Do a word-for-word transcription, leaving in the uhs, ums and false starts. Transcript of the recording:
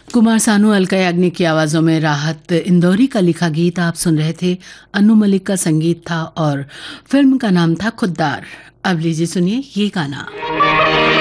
कुमार सानू, अलका याग्निक की आवाज़ों में राहत इंदौरी का लिखा गीत आप सुन रहे थे। अनु मलिक का संगीत था और फिल्म का नाम था खुद्दार। अब लीजिए सुनिए ये गाना।